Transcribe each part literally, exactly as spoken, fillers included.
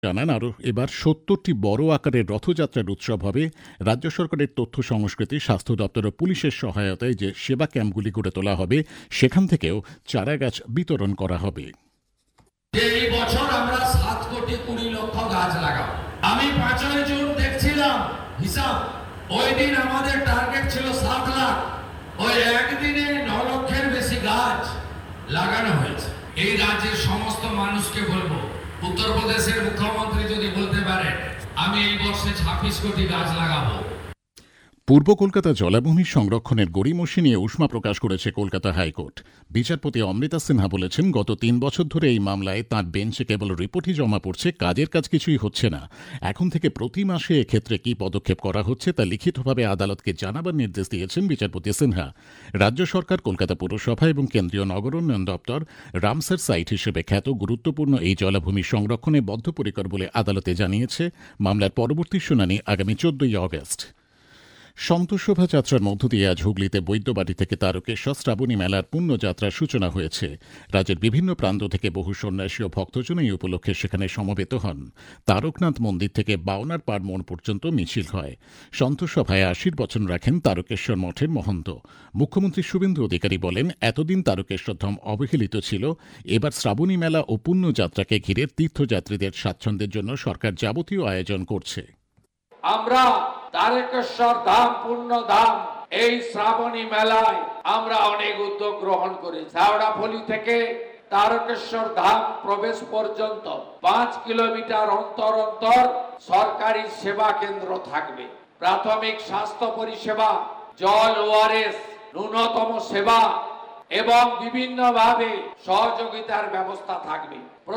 জানান আরও এবার সত্তরটি বড় আকারের রথযাত্রার উৎসব হবে। রাজ্য সরকারের তথ্য সংস্কৃতি, স্বাস্থ্য দপ্তর ও পুলিশের সহায়তায় যে সেবা ক্যাম্পগুলি গড়ে তোলা হবে সেখান থেকেও চারা গাছ বিতরণ করা হবে। এই বছর আমরা সাত কোটি কুড়ি লক্ষ গাছ লাগাবো। আমি পাঁচই জুন দেখছিলাম হিসাব, ওই দিন আমাদের টার্গেট ছিল সাত লাখ। ওই একদিনে ন লক্ষের বেশি গাছ লাগানো হয়েছে। এই রাজ্যের সমস্ত মানুষকে বলবো, উত্তরপ্রদেশের মুখ্যমন্ত্রী যদি বলতে পারে আমি এই বর্ষে ছাব্বিশ কোটি গাছ লাগাবো। পূর্ব কলকাতা জলাভূমি সংরক্ষণের গড়িমসি নিয়ে উষ্মা প্রকাশ করেছে কলকাতা হাইকোর্ট। বিচারপতি অমৃতা সিনহা বলেছেন, গত তিন বছর ধরে এই মামলায় তাঁর বেঞ্চে কেবল রিপোর্টই জমা পড়ছে, কাজের কাজ কিছুই হচ্ছে না। এখন থেকে প্রতি মাসে এক্ষেত্রে কি পদক্ষেপ করা হচ্ছে তা লিখিতভাবে আদালতকে জানাবার নির্দেশ দিয়েছেন বিচারপতি সিনহা। রাজ্য সরকার, কলকাতা পুরসভা এবং কেন্দ্রীয় নগর উন্নয়ন দপ্তর রামসার সাইট হিসেবে খ্যাত গুরুত্বপূর্ণ এই জলাভূমি সংরক্ষণে বদ্ধপরিকর বলে আদালতে জানিয়েছে। মামলার পরবর্তী শুনানি আগামী চোদ্দই আগস্ট। সন্তোষ শোভাযাত্রার মধ্য দিয়ে আজ হুগলিতে বৈদ্যবাড়ি থেকে তারকেশ্বর শ্রাবণী মেলার পুণ্যযাত্রার সূচনা হয়েছে। রাজ্যের বিভিন্ন প্রান্ত থেকে বহু সন্ন্যাসী ও ভক্তজন এই উপলক্ষে সেখানে সমবেত হন। তারকনাথ মন্দির থেকে বাওনার পাড় মোড় পর্যন্ত মিছিল হয়। সন্তোষ সভায় আশীর্বচন রাখেন তারকেশ্বর মঠের মহন্ত। মুখ্যমন্ত্রী শুভেন্দু অধিকারী বলেন, এতদিন তারকেশ্বর ধাম অবহেলিত ছিল। এবার শ্রাবণী মেলা ও পুণ্যযাত্রাকে ঘিরে তীর্থযাত্রীদের স্বাচ্ছন্দ্যের জন্য সরকার যাবতীয় আয়োজন করছে। আমরা তারকেশ্বর ধাম, পূর্ণ ধাম, এই শ্রাবণী মেলায় আমরা অনেক উদ্যোগ গ্রহণ করি। হাওড়াপল্লী থেকে তারকেশ্বর ধাম প্রবেশ পর্যন্ত পাঁচ কিলোমিটার অন্তর অন্তর সরকারি সেবা কেন্দ্র থাকবে। প্রাথমিক স্বাস্থ্য পরিষেবা, জল, ওআরএস, ন্যূনতম সেবা এবং বিভিন্নভাবে সহযোগিতার ব্যবস্থা থাকবে।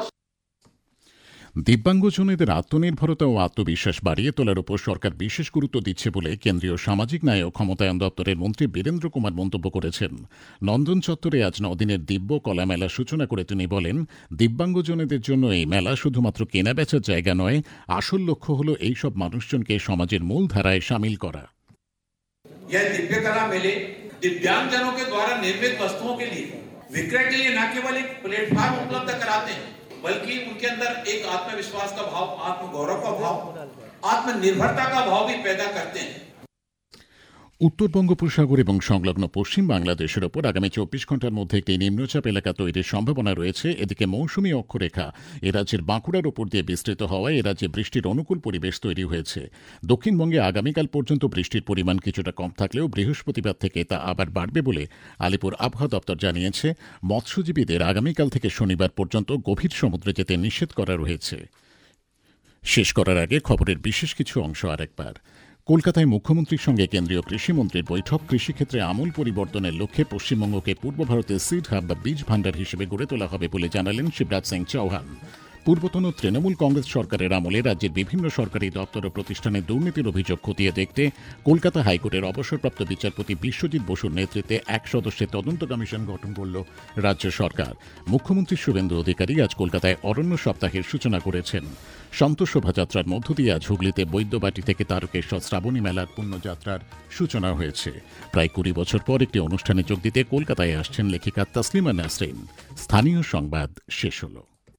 দিব্যাঙ্গজনেদের আত্মনির্ভরতা ও আত্মবিশ্বাস বাড়িয়ে তোলার উপর সরকার বিশেষ গুরুত্ব দিচ্ছে বলে কেন্দ্রীয় সামাজিক ন্যায় ও ক্ষমতায়ন দপ্তরের মন্ত্রী বীরেন্দ্র কুমার মন্তব্য করেছেন। নন্দন চত্বরে আজ নদিনের দিব্য কলা মেলা সূচনা করে তিনি বলেন, দিব্যাঙ্গজনেদের জন্য এই মেলা শুধুমাত্র কেনা বেচার জায়গা নয়, আসল লক্ষ্য হল এইসব মানুষজনকে সমাজের মূল ধারায় সামিল করা। दिव्य कला मेले दिव्यांगजनों के द्वारा निर्मित वस्तुओं के लिए विक्रय के लिए न केवल एक प्लेटफॉर्म उपलब्ध कराते हैं, बल्कि उनके अंदर एक आत्मविश्वास का भाव, आत्मगौरव का भाव, आत्मनिर्भरता का भाव भी पैदा करते हैं। উত্তর বঙ্গোপসাগর এবং সংলগ্ন পশ্চিম বাংলাদেশের ওপর আগামী চব্বিশ ঘন্টার মধ্যে একটি নিম্নচাপ এলাকা তৈরির সম্ভাবনা রয়েছে। এদিকে মৌসুমী অক্ষরেখা এ রাজ্যের বাঁকুড়ার ওপর দিয়ে বিস্তৃত হওয়ায় এ রাজ্যে বৃষ্টির অনুকূল পরিবেশ তৈরি হয়েছে। দক্ষিণবঙ্গে আগামীকাল পর্যন্ত বৃষ্টির পরিমাণ কিছুটা কম থাকলেও বৃহস্পতিবার থেকে তা আবার বাড়বে বলে আলিপুর আবহাওয়া দপ্তর জানিয়েছে। মৎস্যজীবীদের আগামীকাল থেকে শনিবার পর্যন্ত গভীর সমুদ্রে যেতে নিষেধ করা রয়েছে। শেষ করার আগে খবরের বিশেষ কিছু অংশ আরেকবার। কলকাতায় মুখ্যমন্ত্রীর সঙ্গে কেন্দ্রীয় কৃষিমন্ত্রীর বৈঠক। কৃষিক্ষেত্রে আমূল পরিবর্তনের লক্ষ্যে পশ্চিমবঙ্গকে পূর্ব ভারতের সিড হাব বা বীজ ভাণ্ডার হিসেবে গড়ে তোলা হবে বলে জানালেন শিবরাজ সিং চৌহান। পূর্বতন তৃণমূল কংগ্রেস সরকারের আমলে রাজ্যের বিভিন্ন সরকারি দপ্তর ও প্রতিষ্ঠানে দুর্নীতির অভিযোগ খতিয়ে দেখতে কলকাতা হাইকোর্টের অবসরপ্রাপ্ত বিচারপতি বিশ্বজিৎ বসুর নেতৃত্বে এক সদস্যের তদন্ত কমিশন গঠন করল রাজ্য সরকার। মুখ্যমন্ত্রী শুভেন্দু অধিকারী আজ কলকাতায় অরণ্য সপ্তাহের সূচনা করেছেন। সন্তোষ শোভাযাত্রার মধ্য দিয়ে আজ হুগলিতে বৈদ্যবাটি থেকে তারকেশ্বর শ্রাবণী মেলার পুণ্যযাত্রার সূচনা হয়েছে। প্রায় কুড়ি বছর পর একটি অনুষ্ঠানে যোগ দিতে কলকাতায় আসছেন লেখিকা তাসলিমা নাসরিন। স্থানীয় সংবাদ শেষ হল।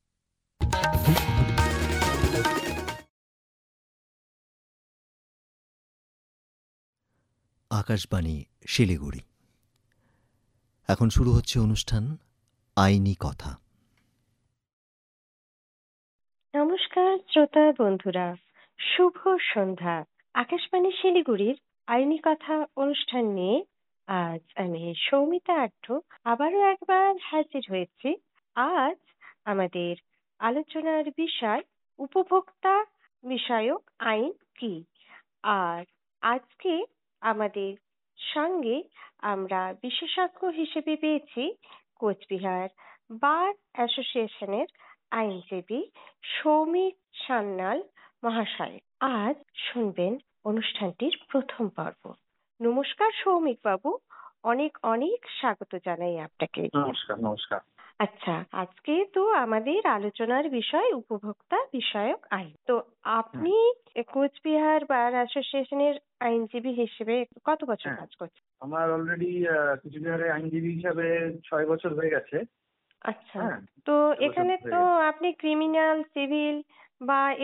আকাশবাণী শিলিগুড়ি। এখন শুরু হচ্ছে অনুষ্ঠান আইনি কথা। নমস্কার শ্রোতা বন্ধুরা, শুভ সন্ধ্যা। আকাশবাণী শিলিগুড়ির আইনি কথা অনুষ্ঠান নিয়ে আজ আমি সৌমিতা আট্ট আবারও একবার হাজির হয়েছি। আজ আমাদের আলোচনার বিষয় উপভোক্তা বিষয়ক আইন কি। আর আজকে আমাদের সঙ্গে আমরা বিশেষজ্ঞ হিসেবে পেয়েছি কোচবিহার বার অ্যাসোসিয়েশনের আইনজীবী সৌমিক সান্যাল মহাশয়। আজ শুনবেন অনুষ্ঠানটির প্রথম পর্ব। নমস্কার সৌমিক বাবু, অনেক অনেক স্বাগত জানাই আপনাকে। নমস্কার। নমস্কার। আচ্ছা, আজকে তো আমাদের আলোচনার বিষয় উপভোক্তা বিষয়ক আইন। তো আপনি কোচবিহার বার অ্যাসোসিয়েশনের আইনজীবী হিসেবে কত বছর কাজ করছেন? আমার অলরেডি কোচবিহারের আইনজীবী হিসাবে ছয় বছর হয়ে গেছে। আচ্ছা, তো এখানে তো আপনি ক্রিমিনাল, সিভিল বা